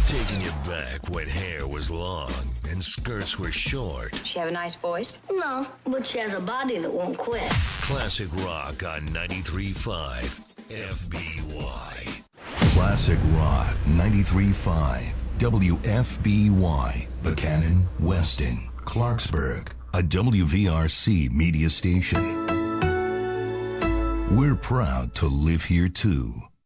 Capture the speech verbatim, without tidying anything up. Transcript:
Taking you back when hair was long and skirts were short. She have a nice voice? No, but she has a body that won't quit. Classic rock on ninety-three point five F B Y. Classic rock ninety-three point five W F B Y. Buchanan, Weston, Clarksburg. A W V R C media station. We're proud to live here too.